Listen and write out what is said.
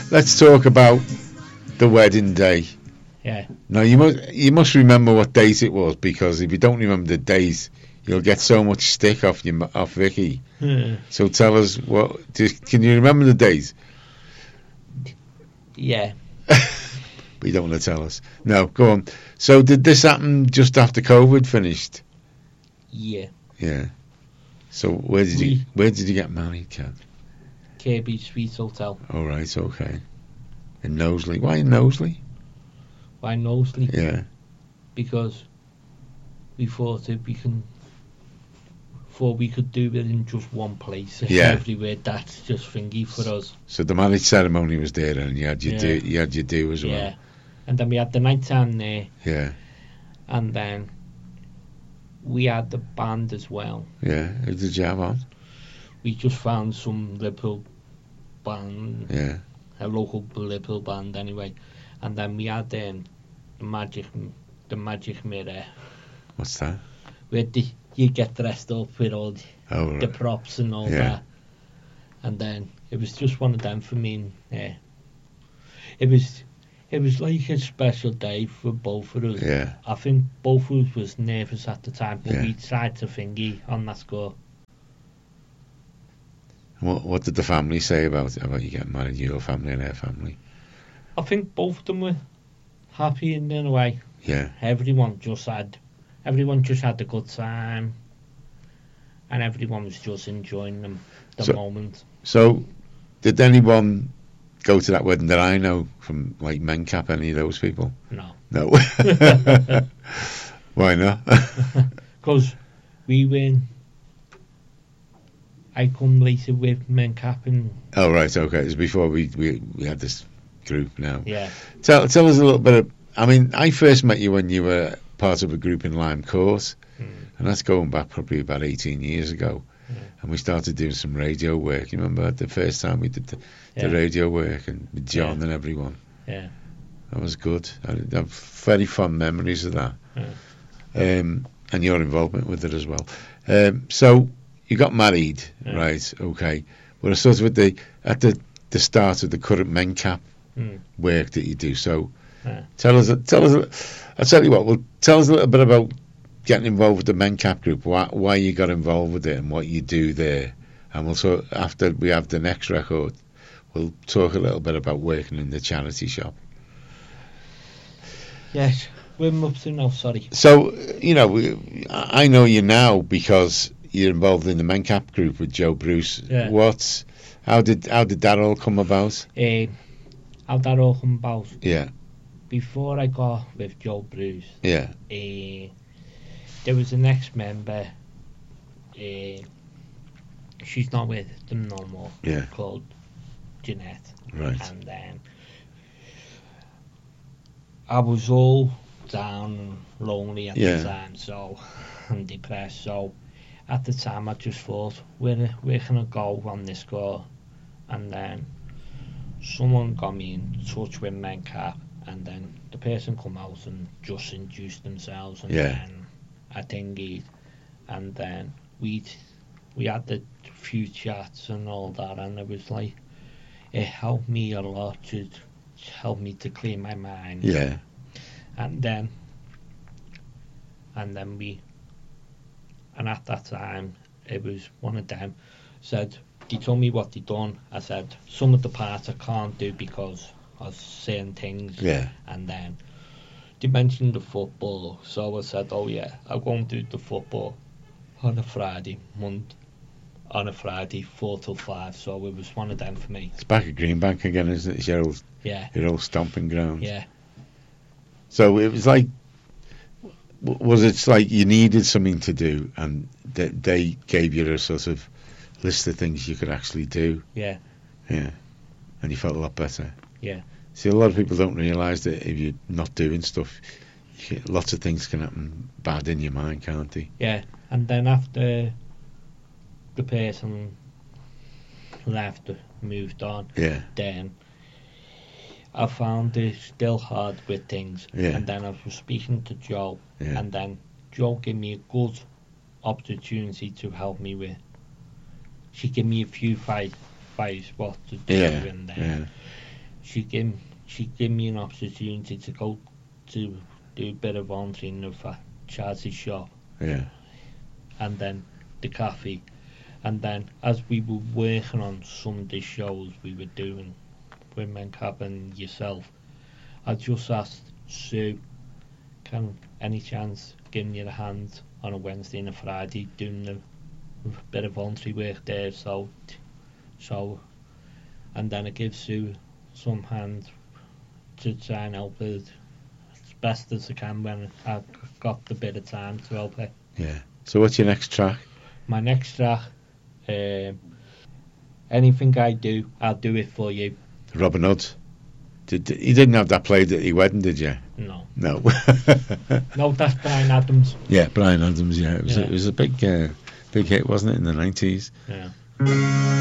let's talk about the wedding day. Yeah. Now you must remember what date it was, because if you don't remember the date, you'll get so much stick off Vicky. So tell us can you remember the date? Yeah. But you don't want to tell us. No, go on. So did this happen just after COVID finished? Yeah. Yeah. So where did you get married, Ken? KB Suite Hotel. All right, okay. In Knowsley. Why in Knowsley? Why Knowsley? Yeah. Because we thought we could do it in just one place. Yeah. Everywhere. That's just thingy for us. So the marriage ceremony was there, and you had your do as well. Yeah. And then we had the night time there. Yeah. And then we had the band as well. Yeah. Who did you have on? We just found some Liverpool band. Yeah. A local Liverpool band anyway. And then we had the magic mirror. What's that? Where you get dressed up with all right. the props and all that. And then it was just one of them for me. It was like a special day for both of us. Yeah. I think both of us was nervous at the time, but Yeah. we tried to thingy on that score. What did the family say about you getting married, your family and their family? I think both of them were happy in a way. Yeah. Everyone just had a good time, and everyone was just enjoying the moment. So, did anyone go to that wedding that I know from like Mencap? Any of those people? No. Why not? Because I come later with Mencap and. Oh right, okay. It was before we had this group now. Yeah. Tell us a little bit of. I mean, I first met you when you were part of a group in Lime Court, and that's going back probably about 18 years ago. And we started doing some radio work. You remember the first time we did the radio work, and with John and everyone? Yeah. That was good. I have very fond memories of that. And your involvement with it as well. So you got married, right? Okay. Well, sort of at the start of the current Mencap work that you do. So tell us. I'll tell you what. Well, tell us a little bit about getting involved with the Mencap group. Why you got involved with it and what you do there. And we'll talk after we have the next record. We'll talk a little bit about working in the charity shop. Yes, we're up to now. Sorry. So I know you now because you're involved in the Mencap group with Joe Bruce. Yeah. How did that all come about? How that all come about? Yeah. Before I got with Joe Bruce. Yeah. There was an ex-member. She's not with them no more. Yeah. Called Jeanette. Right. And then I was all down and lonely at the time, and depressed. So at the time, I just thought, where can I go on this score? And then someone got me in touch with Mencap, and then the person come out and just introduced themselves, and then I thingied, and then we had the few chats and all that, and it was like, it helped me a lot to help me to clear my mind. Yeah. And then at that time, it was one of them said, they told me what they done. I said, some of the parts I can't do because of certain things. Yeah. And then they mentioned the football, so I said, oh yeah, I'll go and do the football on a Friday, 4 till 5. So it was one of them for me. It's back at Greenbank again, isn't it? It's your old stomping ground. Yeah. So it was like, was it like you needed something to do, and they gave you a sort of list of things you could actually do? Yeah. Yeah. And you felt a lot better. Yeah. See, a lot of people don't realise that if you're not doing stuff, lots of things can happen bad in your mind, can't they? Yeah. And then after the person left, moved on, then I found it still hard with things. And then I was speaking to Joe, and then Joe gave me a good opportunity to help me with. She gave me a few advice what to do, and then she gave me an opportunity to go to do a bit of volunteering of a charity shop. Yeah. And then the cafe. And then as we were working on Sunday shows we were doing with Mencap and yourself, I just asked Sue, can any chance giving you a hand on a Wednesday and a Friday doing a bit of voluntary work there, so and then I give Sue some hand to try and help her as best as I can when I've got the bit of time to help her. Yeah. So what's your next track? My next track, anything I do, I'll do it for you. Robin Hood. You didn't have that played at your wedding, did you? No. No. No, that's Bryan Adams. Yeah, Bryan Adams. Yeah, it was Yeah. It was a big hit, wasn't it, in the 90s? Yeah.